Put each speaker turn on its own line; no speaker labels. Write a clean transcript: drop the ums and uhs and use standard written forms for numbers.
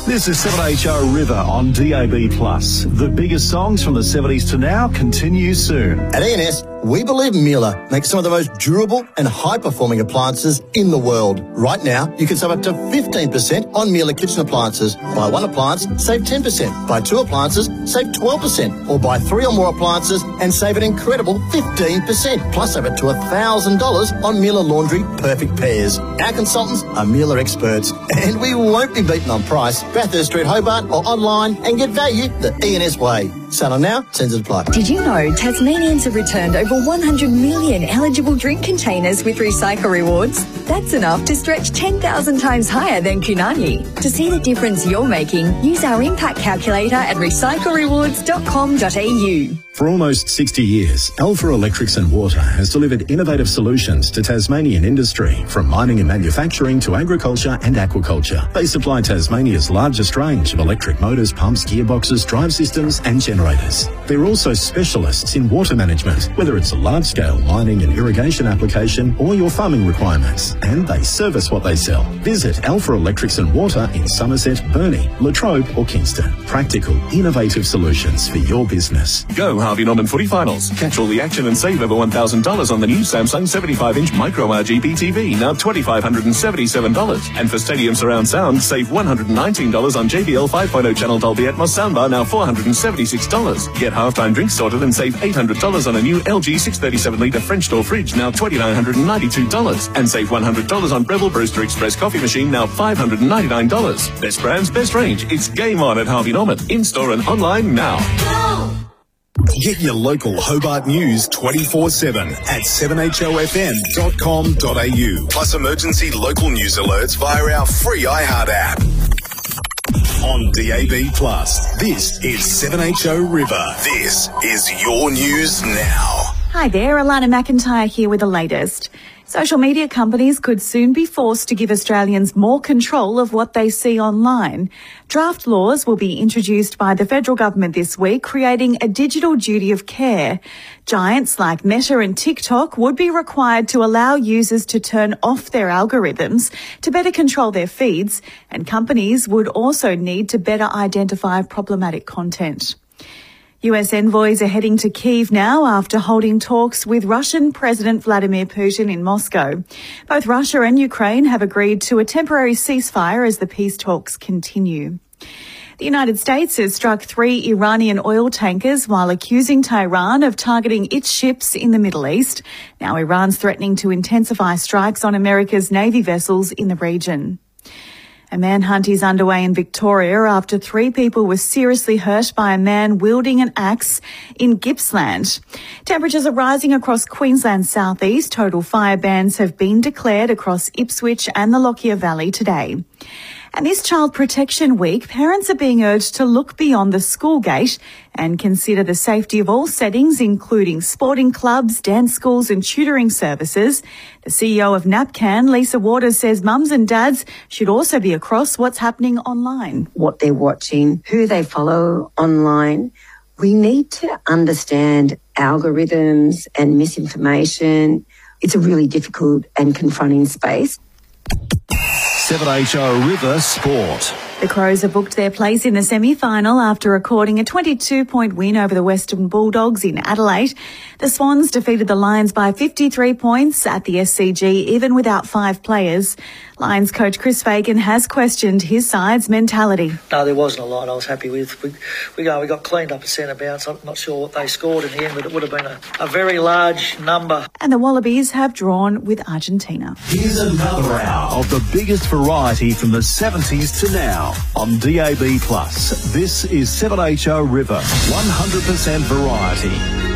This is 7HO River on DAB+. The biggest songs from the 70s to now continue soon.
At E&S, we believe Miele makes some of the most durable and high-performing appliances in the world. Right now, you can save up to 15% on Miele kitchen appliances. Buy one appliance, save 10%. Buy two appliances, save 12%. Or buy three or more appliances and save an incredible 15%. Plus, save it to $1,000 on Miele Laundry Perfect Pairs. Our consultants are Miele experts, and we won't be beaten on price. Bathurst Street, Hobart, or online and get value the E&S way. Selling now, terms apply.
Did you know Tasmanians have returned over 100 million eligible drink containers with Recycle Rewards? That's enough to stretch 10,000 times higher than Kunani. To see the difference you're making, use our impact calculator at recyclerewards.com.au.
For almost 60 years, Alpha Electrics and Water has delivered innovative solutions to Tasmanian industry, from mining and manufacturing to agriculture and aquaculture. They supply Tasmania's largest range of electric motors, pumps, gearboxes, drive systems and generators. They're also specialists in water management, whether it's a large-scale mining and irrigation application or your farming requirements. And they service what they sell. Visit Alpha Electrics and Water in Somerset, Burnie, Latrobe or Kingston. Practical, innovative solutions for your business.
Go Harvey Norman Footy Finals. Catch all the action and save over $1,000 on the new Samsung 75-inch Micro RGB TV, now $2,577. And for Stadium Surround Sound, save $119 on JBL 5.0 channel Dolby Atmos soundbar, now $476. Get halftime drinks sorted and save $800 on a new LG 637-litre French door fridge, now $2,992. And save $100 on Breville Brewster Express coffee machine, now $599. Best brands, best range. It's game on at Harvey Norman. In-store and online now.
Get your local Hobart news 24/7 at 7hofm.com.au. Plus emergency local news alerts via our free iHeart app. On DAB+, this is 7HO River. This is your news now.
Hi there, Alana McIntyre here with the latest. Social media companies could soon be forced to give Australians more control of what they see online. Draft laws will be introduced by the federal government this week, creating a digital duty of care. Giants like Meta and TikTok would be required to allow users to turn off their algorithms to better control their feeds, and companies would also need to better identify problematic content. US envoys are heading to Kyiv now after holding talks with Russian President Vladimir Putin in Moscow. Both Russia and Ukraine have agreed to a temporary ceasefire as the peace talks continue. The United States has struck 3 Iranian oil tankers while accusing Tehran of targeting its ships in the Middle East. Now Iran's threatening to intensify strikes on America's Navy vessels in the region. A manhunt is underway in Victoria after 3 people were seriously hurt by a man wielding an axe in Gippsland. Temperatures are rising across Queensland's southeast. Total fire bans have been declared across Ipswich and the Lockyer Valley today. And this Child Protection Week, parents are being urged to look beyond the school gate and consider the safety of all settings, including sporting clubs, dance schools and tutoring services. The CEO of NAPCAN, Lisa Waters, says mums and dads should also be across what's happening online.
What they're watching, who they follow online. We need to understand algorithms and misinformation. It's a really difficult and confronting space.
7HO River Sport.
The Crows have booked their place in the semi-final after recording a 22-point win over the Western Bulldogs in Adelaide. The Swans defeated the Lions by 53 points at the SCG, even without 5 players. Lions coach Chris Fagan has questioned his side's mentality.
No, there wasn't a lot I was happy with. We got cleaned up at centre bounce. I'm not sure what they scored in the end, but it would have been a very large number.
And the Wallabies have drawn with Argentina.
Here's another hour of the biggest variety from the 70s to now on DAB+. This is 7HO River, 100% variety.